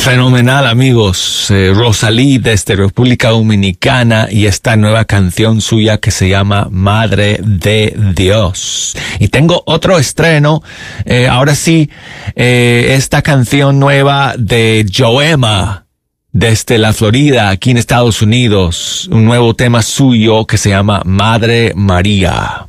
Fenomenal, amigos. Rosalí desde República Dominicana y esta nueva canción suya que se llama Madre de Dios. Y tengo otro estreno, ahora sí, esta canción nueva de Joema desde la Florida, aquí en Estados Unidos. Un nuevo tema suyo que se llama Madre María.